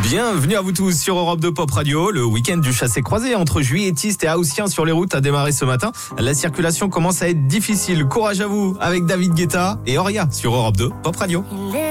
Bienvenue à vous tous sur Europe 2 Pop Radio. Le week-end du chassé-croisé entre Juilletiste et Haussien sur les routes a démarré ce matin. La circulation commence à être difficile. Courage à vous avec David Guetta et Oria sur Europe 2 Pop Radio.